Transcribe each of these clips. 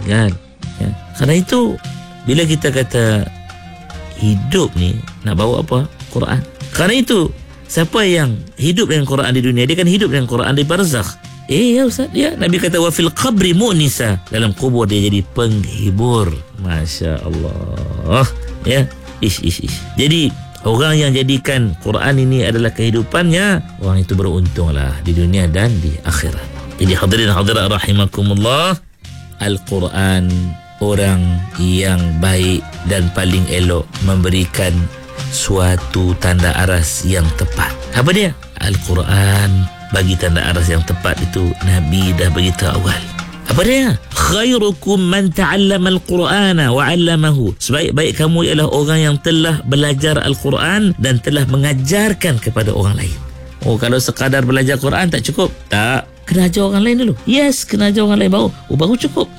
kan? Ya. Karena itu bila kita kata hidup ni nak bawa apa? Quran. Karena itu siapa yang hidup dengan Quran di dunia, dia kan hidup dengan Quran di barzakh. Ya Ustaz, ya Nabi kata wa fil qabri mu'nisa, dalam kubur dia jadi penghibur. Masya Allah. Ya, ish. Jadi orang yang jadikan Quran ini adalah kehidupannya, orang itu beruntunglah di dunia dan di akhirat. Jadi hadirin hadirat rahimakumullah, Al-Quran orang yang baik dan paling elok memberikan suatu tanda aras yang tepat. Apa dia? Al-Quran bagi tanda aras yang tepat itu Nabi dah beritahu awal. Apa dia? Khairukum man ta'allama al-Qur'ana wa 'allamahu. Sebaik-baik kamu ialah orang yang telah belajar Al-Quran dan telah mengajarkan kepada orang lain. Oh, kalau sekadar belajar Quran tak cukup. Tak, kena ajar orang lain dulu. Yes, kena ajar orang lain baru cukup.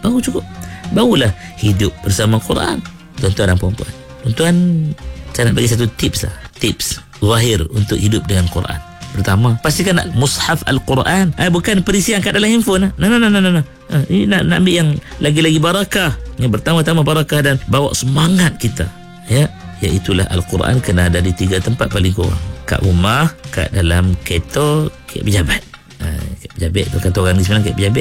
Barulah hidup bersama Quran. Tuan-tuan dan puan-puan, tuan-tuan, saya nak bagi satu tips lah. Tips zahir untuk hidup dengan Quran. Pertama, pastikan nak mushaf Al-Quran. Bukan perisian kat dalam handphone. No. Ini nak ambil yang lagi-lagi barakah. Yang pertama-tama barakah dan bawa semangat kita. Ya, iaitulah Al-Quran kena ada di 3 tempat paling kurang. Kat rumah, kat dalam kereta, kat pejabat. Kat pejabat tu kata orang ni sebenarnya kat pejabat.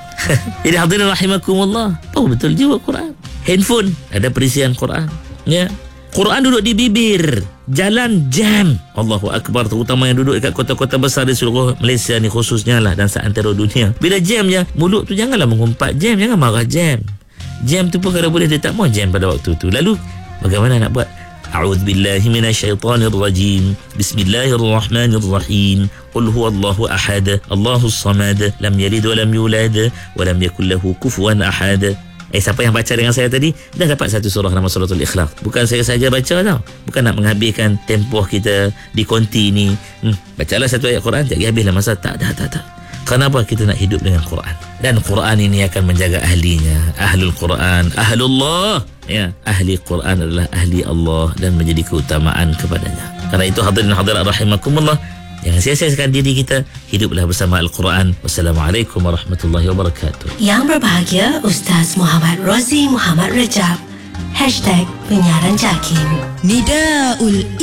Jadi hadirin rahimakumullah, betul juga Quran. Handphone ada perisian Quran. Ya. Quran duduk di bibir, jalan jam. Allahu Akbar, terutama yang duduk dekat kota-kota besar di seluruh Malaysia ni khususnya lah, dan seantero dunia. Bila jam je, mulut tu janganlah mengumpat jam, jangan marah jam. Jam tu pun kalau boleh dia tak mau jam pada waktu tu. Lalu bagaimana nak buat? A'udzubillahi minasyaitonirrajim. Bismillahirrahmanirrahim. Qul huwallahu ahad, Allahus samad, lam yalid wa lam yulad wa lam yakul lahu kufuwan ahad. Siapa yang baca dengan saya tadi dah dapat satu surah nama suratul Ikhlas. Bukan saya saja baca tau. Bukan nak menghabiskan tempoh kita di konti ni. Bacalah satu ayat Quran, tak habislah masa. Tak. Kenapa kita nak hidup dengan Quran? Dan Quran ini akan menjaga ahlinya. Ahlul Quran, ahlullah. Ya, ahli Quran adalah ahli Allah dan menjadi keutamaan kepadanya. Karena itu hadirin hadirat rahimakumullah, jangan sia-siakan diri kita, hiduplah bersama Al-Quran. Wassalamualaikum warahmatullahi wabarakatuh. Yang berbahagia Ustaz Muhammad Rozi Muhammad Rajab #penyiaran Jakim. Nidaul